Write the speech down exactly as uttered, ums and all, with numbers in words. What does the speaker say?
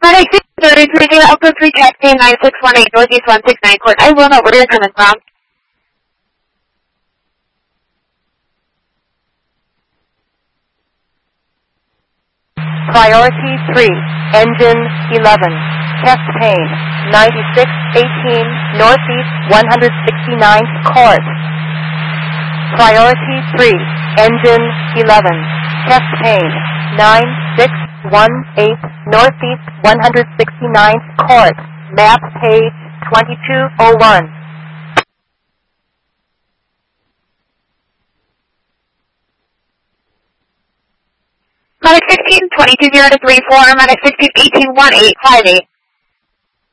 Medic six thirty-three, Alpha three taxi nine six one eight Northeast one six nine Court. I will know where you're coming from. Priority three, engine eleven, chest pain, ninety-six eighteen Northeast one sixty-ninth Court. Priority three, engine eleven, chest pain, nine six one eight Northeast one sixty-ninth Court, map page twenty-two oh one. Medic sixteen twenty-two zero to three four, Medic sixteen eighteen one eight five eight.